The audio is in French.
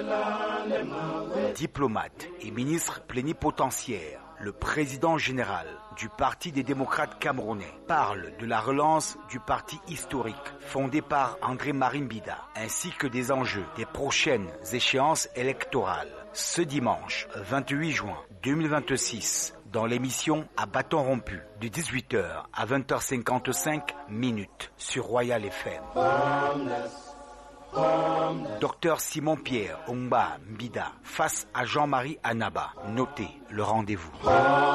Diplomate et ministre plénipotentiaire, le président général du Parti des démocrates camerounais parle de la relance du parti historique fondé par André-Marie Mbida, ainsi que des enjeux des prochaines échéances électorales. Ce dimanche 28 juin 2026, dans l'émission À bâton rompu, de 18h à 20h55 sur Royal FM. Docteur Simon-Pierre Ongba Mbida face à Jean-Marie Anaba. Notez le rendez-vous.